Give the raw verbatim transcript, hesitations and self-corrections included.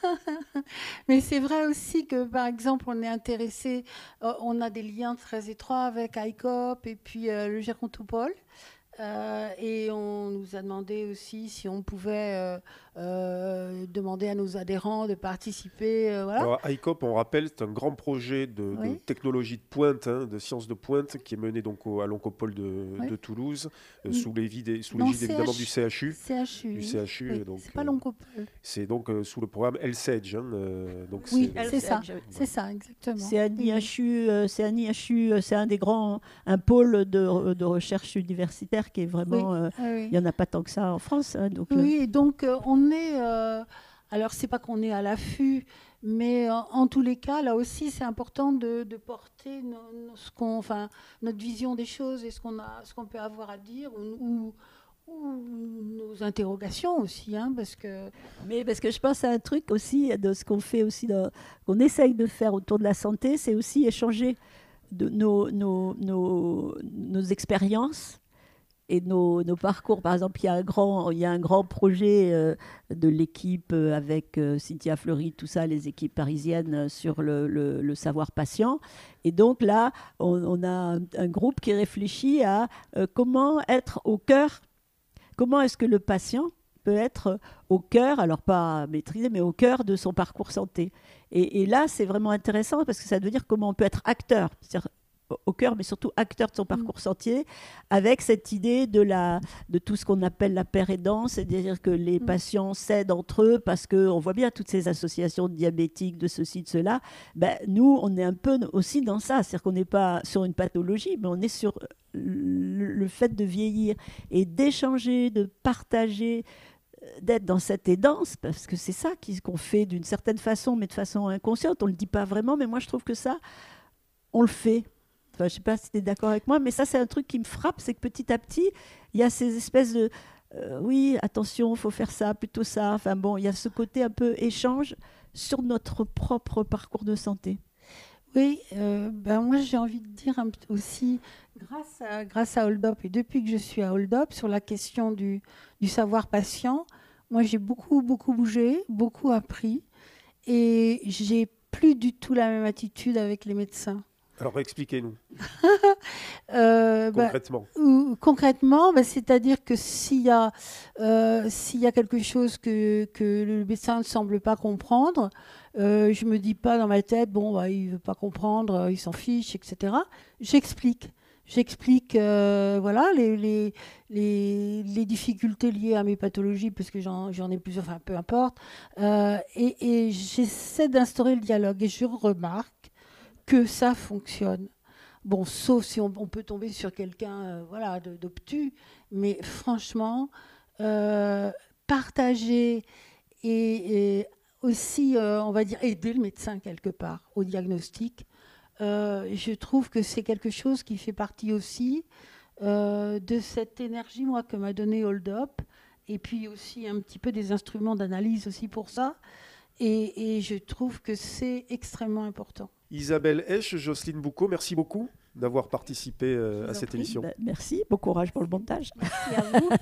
Mais c'est vrai aussi que, par exemple, on est intéressé, euh, on a des liens très étroits avec I C O P et puis euh, le Gérontopole. Euh, et on nous a demandé aussi si on pouvait euh, euh, demander à nos adhérents de participer. Euh, voilà. Alors, I C O P, on rappelle, c'est un grand projet de, de Oui, technologie de pointe, hein, de sciences de pointe, qui est mené donc au- à l'Oncopole de, oui. de Toulouse, euh, Mm. sous l'égide sous Non, l'égide évidemment du C H, C H U. CHU, Du oui. C H U, Oui, et donc c'est pas euh, l'Oncopole. c'est donc euh, sous le programme L S E D G. Hein, euh, donc c'est Oui, le- c'est ça, L S E D G, oui. c'est voilà. ça, exactement. C'est un Oui, oui. I H U, euh, c'est un I H U, euh, c'est un des grands, un pôle de, de recherche universitaire qui est Oui, vraiment, euh, oui, il n'y oui. en a pas tant que ça en France, hein, donc le- Oui, et donc euh, on est. Euh, alors, c'est pas qu'on est à l'affût, mais euh, en tous les cas, là aussi, c'est important de, de porter nos- nos- ce qu'on, enfin, notre vision des choses et ce qu'on a, ce qu'on peut avoir à dire ou, ou- ou nos interrogations aussi, hein, parce que. mais parce que je pense à un truc aussi de ce qu'on fait aussi, dans- qu'on essaye de faire autour de la santé, c'est aussi échanger de nos, nos, nos, nos expériences et nos, nos parcours. Par exemple, il y a un grand, il y a un grand projet euh, de l'équipe euh, avec euh, Cynthia Fleury, tout ça, les équipes parisiennes euh, sur le, le- le savoir patient. Et donc là, on, on a un, un groupe qui réfléchit à euh, comment être au cœur, comment est-ce que le patient peut être au cœur, alors pas maîtrisé, mais au cœur de son parcours santé. Et, et là, c'est vraiment intéressant parce que ça veut dire comment on peut être acteur, c'est-à-dire au cœur, mais surtout acteur de son Mm. parcours santé, avec cette idée de, la, de tout ce qu'on appelle la paire aidance, c'est-à-dire que les Mm. patients s'aident entre eux parce qu'on voit bien toutes ces associations de diabétiques, de ceci, de cela. Ben, nous, on est un peu aussi dans ça, c'est-à-dire qu'on n'est pas sur une pathologie, mais on est sur le, le fait de vieillir et d'échanger, de partager, d'être dans cette aidance, parce que c'est ça qui- qu'on fait d'une certaine façon, mais de façon inconsciente. On ne le dit pas vraiment, mais moi je trouve que ça, on le fait. Enfin, je ne sais pas si tu es d'accord avec moi, mais ça, c'est un truc qui me frappe, c'est que petit à petit, il y a ces espèces de... euh, oui, attention, il faut faire ça, plutôt ça. Enfin bon, il y a ce côté un peu échange sur notre propre parcours de santé. Oui, euh, ben moi j'ai envie de dire un p- aussi, grâce à, grâce à Hold Up et depuis que je suis à Hold Up, sur la question du, du savoir patient, moi j'ai beaucoup, beaucoup bougé, beaucoup appris et j'ai plus du tout la même attitude avec les médecins. Alors expliquez-nous Euh, ben, concrètement. ou- concrètement, ben, c'est-à-dire que s'il y a, euh, s'il y a quelque chose que, que le médecin ne semble pas comprendre, euh, je me dis pas dans ma tête, bon, bah, il veut pas comprendre, euh, il s'en fiche, et cetera. J'explique. J'explique euh, voilà, les, les, les, les difficultés liées à mes pathologies, parce que j'en, j'en ai plusieurs, enfin peu importe. Euh, et et j'essaie d'instaurer le dialogue et je remarque que ça fonctionne. Bon, sauf si on, on peut tomber sur quelqu'un euh, voilà, de- d'obtus, mais franchement, euh, partager et, et aussi, euh, on va dire, aider le médecin quelque part au diagnostic, euh, je trouve que c'est quelque chose qui fait partie aussi euh, de cette énergie, moi, que m'a donné Hold Up, et puis aussi un petit peu des instruments d'analyse aussi pour ça, et, et je trouve que c'est extrêmement important. Isabelle Esch, Jocelyne Boucaud, merci beaucoup d'avoir participé Je euh, à vous en cette prie. émission. Ben, merci, bon courage pour le montage. Merci à vous.